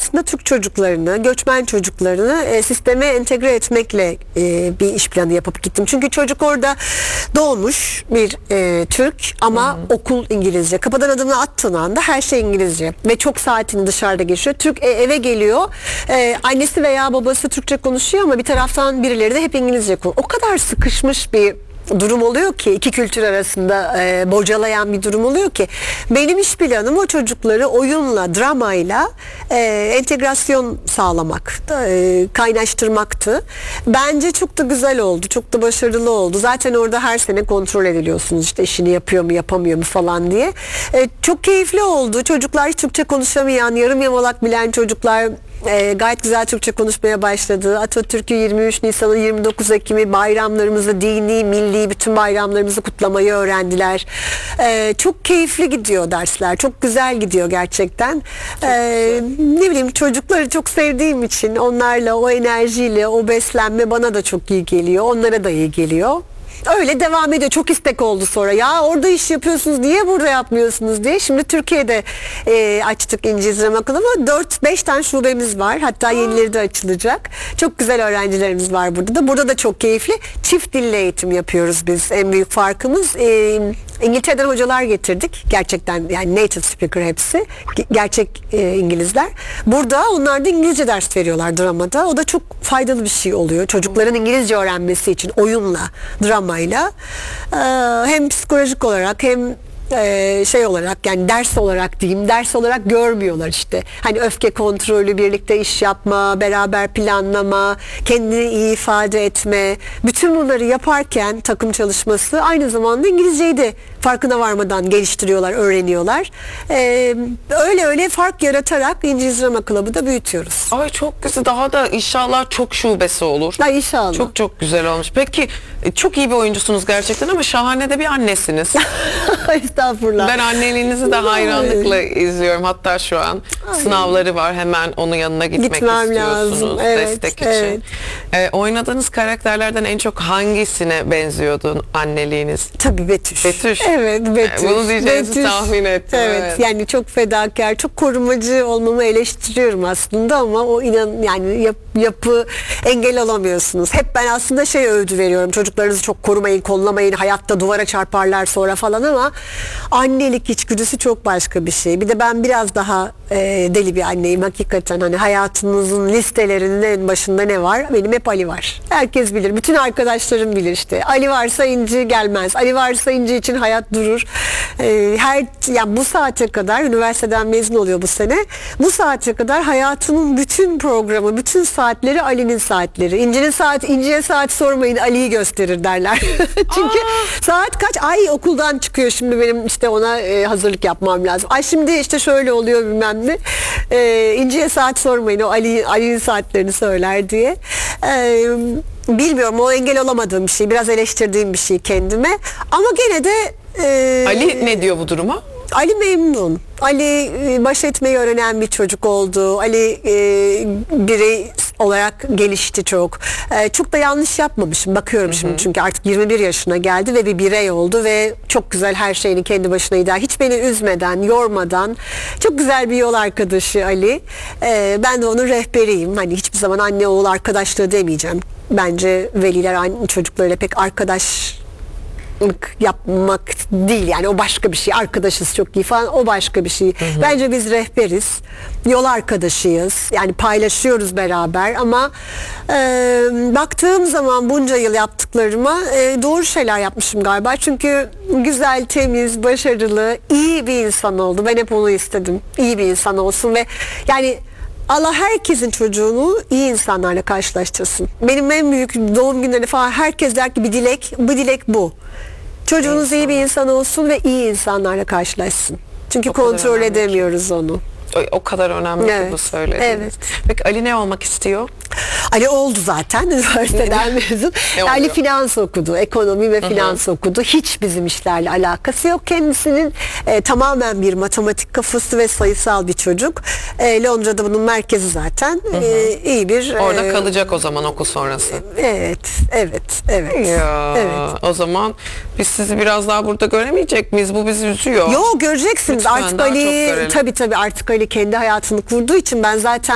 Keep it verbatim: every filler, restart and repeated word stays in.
aslında Türk çocuklarını, göçmen çocuklarını e, sisteme entegre etmekle e, bir iş planı yapıp gittim. Çünkü çocuk orada doğmuş bir e, Türk ama hı hı. okul İngilizce. Kapıdan adımını attığın anda her şey İngilizce ve çok saatini dışarıda geçiyor. Türk e, eve geliyor, e, annesi veya babası Türkçe konuşuyor ama bir taraftan birileri de hep İngilizce konuşuyor. O kadar sıkışmış bir durum oluyor ki, iki kültür arasında e, bocalayan bir durum oluyor ki benim iş planım o çocukları oyunla, dramayla e, entegrasyon sağlamak, e, kaynaştırmaktı. Bence çok da güzel oldu, çok da başarılı oldu. Zaten orada her sene kontrol ediliyorsunuz, işte işini yapıyor mu, yapamıyor mu falan diye. E, çok keyifli oldu. Çocuklar hiç Türkçe konuşamayan, yarım yamalak bilen çocuklar E, gayet güzel Türkçe konuşmaya başladı. Atatürk'ü yirmi üç Nisan'ı, yirmi dokuz Ekim'i, bayramlarımızı, dini, milli bütün bayramlarımızı kutlamayı öğrendiler. E, çok keyifli gidiyor dersler. Çok güzel gidiyor gerçekten. E, ne bileyim, çocukları çok sevdiğim için onlarla, o enerjiyle, o beslenme bana da çok iyi geliyor. Onlara da iyi geliyor. Öyle devam ediyor. Çok istek oldu sonra. Ya orada iş yapıyorsunuz, niye burada yapmıyorsunuz diye. Şimdi Türkiye'de e, açtık İngiliz Drama Okulu ama dört beş tane şubemiz var. Hatta yenileri de açılacak. Çok güzel öğrencilerimiz var burada da. Burada da çok keyifli. Çift dille eğitim yapıyoruz biz. En büyük farkımız e, İngiltere'den hocalar getirdik. Gerçekten yani native speaker hepsi. Gerçek e, İngilizler. Burada onlar da İngilizce ders veriyorlar dramada. O da çok faydalı bir şey oluyor. Çocukların İngilizce öğrenmesi için oyunla, dramayla e, hem psikolojik olarak hem Ee, şey olarak, yani ders olarak diyeyim, ders olarak görmüyorlar işte. Hani öfke kontrolü, birlikte iş yapma, beraber planlama, kendini iyi ifade etme, bütün bunları yaparken takım çalışması aynı zamanda İngilizceyi de farkına varmadan geliştiriyorlar, öğreniyorlar. Ee, öyle öyle fark yaratarak İngiliz Drama Club'ı da büyütüyoruz. Ay çok güzel. Daha da inşallah çok şubesi olur. Ay inşallah. Çok çok güzel olmuş. Peki çok iyi bir oyuncusunuz gerçekten ama şahane de bir annesiniz. Estağfurullah. Ben anneliğinizi de hayranlıkla izliyorum. Hatta şu an Ay. sınavları var. Hemen onun yanına gitmek Gitmem istiyorsunuz. Lazım. Evet, destek evet. için. Ee, oynadığınız karakterlerden en çok hangisine benziyordu anneliğiniz? Tabii Betüş. Betüş. Evet, Betüş. Bunu diyeceğinizi Betüş. tahmin ettim. Evet, evet. Yani çok fedakar, çok korumacı olmamı eleştiriyorum aslında ama o inan yani yap, yapı engel olamıyorsunuz. Hep ben aslında şey övdü veriyorum. Çocuklarınızı çok korumayın, kollamayın. Hayatta duvara çarparlar sonra falan ama annelik içgüdüsü çok başka bir şey. Bir de ben biraz daha e, deli bir anneyim hakikaten. Hani hayatınızın listelerinin en başında ne var? Benim hep Ali var. Herkes bilir. Bütün arkadaşlarım bilir işte. Ali varsa İnci gelmez. Ali varsa İnci için hayat durur. E, her yani bu saate kadar, üniversiteden mezun oluyor bu sene. Bu saate kadar hayatının bütün programı, bütün saatleri Ali'nin saatleri. İnci'nin saati, İnci'ye saat sormayın, Ali'yi gösterir derler. Çünkü Aa! saat kaç? Ay okuldan çıkıyor şimdi, benim işte ona e, hazırlık yapmam lazım. Ay şimdi işte şöyle oluyor bilmem ne. E, İnci'ye saat sormayın, o Ali, Ali'nin saatlerini söyler diye. E, bilmiyorum, o engel olamadığım bir şey. Biraz eleştirdiğim bir şey kendime. Ama gene de e, Ali ne diyor bu duruma? Ali memnun. Ali baş etmeyi öğrenen bir çocuk oldu. Ali e, birey olarak gelişti çok. E, çok da yanlış yapmamışım. Bakıyorum hı hı. şimdi çünkü artık yirmi bir yaşına geldi ve bir birey oldu ve çok güzel her şeyini kendi başına idare. Hiç beni üzmeden, yormadan. Çok güzel bir yol arkadaşı Ali. E, ben de onun rehberiyim. Hani hiçbir zaman anne oğul arkadaşlığı demeyeceğim. Bence veliler anne çocuklarıyla pek arkadaş yapmak değil, yani o başka bir şey. Arkadaşız çok iyi falan, o başka bir şey. Hı hı. Bence biz rehberiz, yol arkadaşıyız, yani paylaşıyoruz beraber ama e, baktığım zaman bunca yıl yaptıklarıma e, doğru şeyler yapmışım galiba, çünkü güzel, temiz, başarılı, iyi bir insan oldu. Ben hep onu istedim, iyi bir insan olsun ve yani Allah herkesin çocuğunu iyi insanlarla karşılaştırsın. Benim en büyük doğum günlerinde falan herkes der ki bir dilek, bu dilek bu. Çocuğunuz iyi bir insan olsun ve iyi insanlarla karşılaşsın. Çünkü o kontrol edemiyoruz onu. O, o kadar önemli evet. ki bu söylediğiniz. Evet. Peki Ali ne olmak istiyor? Ali oldu zaten üniversiteden mezun. Ali finans okudu, ekonomi ve finans Hı-hı. okudu. Hiç bizim işlerle alakası yok. Kendisinin e, tamamen bir matematik kafası ve sayısal bir çocuk. E, Londra'da bunun merkezi zaten. E, iyi bir. Orada e, kalacak o zaman okul sonrası. Evet, evet, evet. Ya, evet. O zaman biz sizi biraz daha burada göremeyecek miyiz? Bu bizi üzüyor. Yo, göreceksiniz. Lütfen, artık Ali tabii tabii artık Ali kendi hayatını kurduğu için ben zaten